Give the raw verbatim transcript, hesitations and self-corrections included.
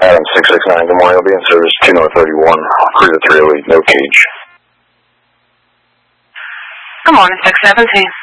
Adam six six nine, good morning. I'll be in service two north thirty-one, cruiser three oh eight, no cage. Good morning, six seventeen.